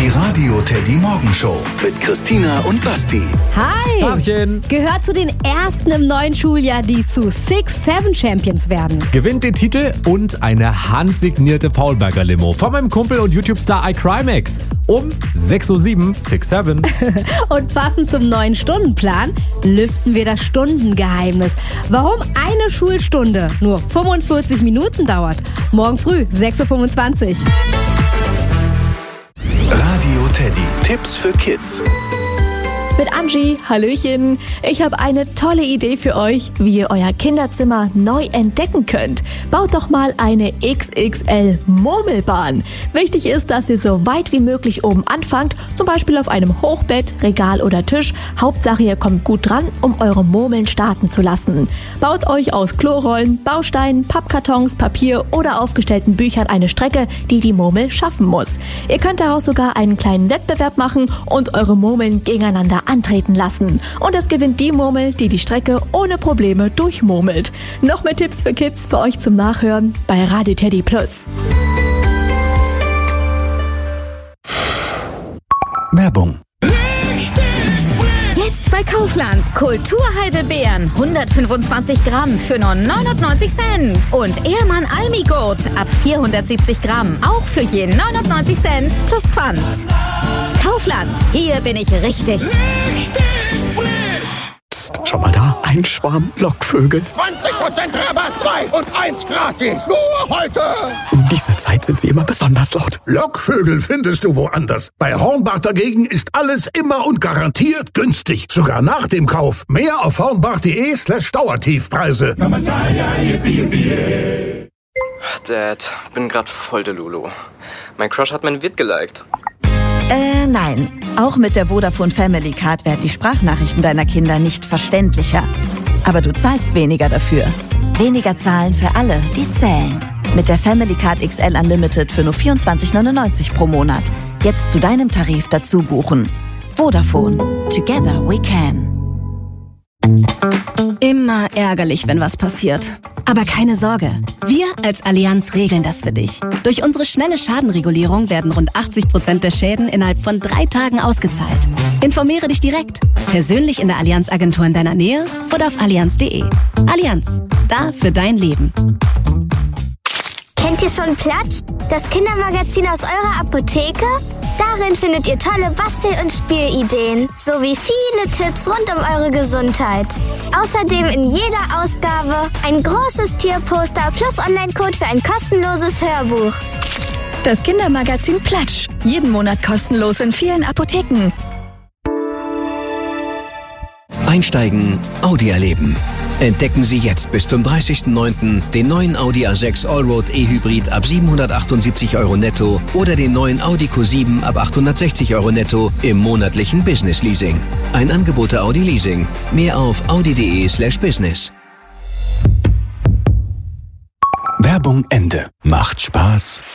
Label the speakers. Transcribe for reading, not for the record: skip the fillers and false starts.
Speaker 1: Radio Teddy Morgenshow mit Christina und Basti.
Speaker 2: Hi!
Speaker 3: Tagchen.
Speaker 2: Gehört zu den ersten im neuen Schuljahr, die zu 6-7 Champions werden.
Speaker 3: Gewinnt den Titel und eine handsignierte Paulberger Limo von meinem Kumpel und YouTube-Star iCrimex. Um 6:07 Uhr, 6-7.
Speaker 2: Und passend zum neuen Stundenplan lüften wir das Stundengeheimnis. Warum eine Schulstunde nur 45 Minuten dauert. Morgen früh, 6:25 Uhr.
Speaker 1: Radio Teddy. Tipps für Kids.
Speaker 4: Mit Angie, Hallöchen. Ich habe eine tolle Idee für euch, wie ihr euer Kinderzimmer neu entdecken könnt. Baut doch mal eine XXL-Murmelbahn. Wichtig ist, dass ihr so weit wie möglich oben anfangt, zum Beispiel auf einem Hochbett, Regal oder Tisch. Hauptsache, ihr kommt gut dran, um eure Murmeln starten zu lassen. Baut euch aus Klorollen, Bausteinen, Pappkartons, Papier oder aufgestellten Büchern eine Strecke, die die Murmel schaffen muss. Ihr könnt daraus sogar einen kleinen Wettbewerb machen und eure Murmeln gegeneinander antreten lassen. Und es gewinnt die Murmel, die die Strecke ohne Probleme durchmurmelt. Noch mehr Tipps für Kids für euch zum Nachhören bei Radio Teddy Plus.
Speaker 1: Werbung.
Speaker 5: Jetzt bei Kaufland. Kulturheidelbeeren 125 Gramm für nur 99 Cent. Und Ehrmann Almigurt ab 470 Gramm. Auch für je 99 Cent plus Pfand. Kaufland. Hier bin ich richtig.
Speaker 6: Psst, schau mal da. Ein Schwarm Lockvögel.
Speaker 7: 20% Rabatt, 2 und 1 gratis. Nur heute.
Speaker 6: Um diese Zeit sind sie immer besonders laut.
Speaker 7: Lockvögel findest du woanders. Bei Hornbach dagegen ist alles immer und garantiert günstig. Sogar nach dem Kauf. Mehr auf hornbach.de/Dauertiefpreise.
Speaker 8: Dad, bin grad voll der Lulu. Mein Crush hat mein Vid geliked.
Speaker 9: Nein. Auch mit der Vodafone Family Card werden die Sprachnachrichten deiner Kinder nicht verständlicher. Aber du zahlst weniger dafür. Weniger zahlen für alle, die zählen. Mit der Family Card XL Unlimited für nur 24,99 pro Monat. Jetzt zu deinem Tarif dazu buchen. Vodafone. Together we can.
Speaker 10: Immer ärgerlich, wenn was passiert. Aber keine Sorge, wir als Allianz regeln das für dich. Durch unsere schnelle Schadenregulierung werden rund 80% der Schäden innerhalb von 3 Tagen ausgezahlt. Informiere dich direkt, persönlich in der Allianz-Agentur in deiner Nähe oder auf allianz.de. Allianz, da für dein Leben.
Speaker 11: Kennt ihr schon Platsch? Das Kindermagazin aus eurer Apotheke? Darin findet ihr tolle Bastel- und Spielideen, sowie viele Tipps rund um eure Gesundheit. Außerdem in jeder Ausgabe ein großes Tierposter plus Online-Code für ein kostenloses Hörbuch.
Speaker 4: Das Kindermagazin Platsch. Jeden Monat kostenlos in vielen Apotheken.
Speaker 12: Einsteigen, Audi erleben. Entdecken Sie jetzt bis zum 30.09. den neuen Audi A6 Allroad E-Hybrid ab 778 € netto oder den neuen Audi Q7 ab 860 € netto im monatlichen Business Leasing. Ein Angebot der Audi Leasing. Mehr auf audi.de/business.
Speaker 1: Werbung Ende. Macht Spaß.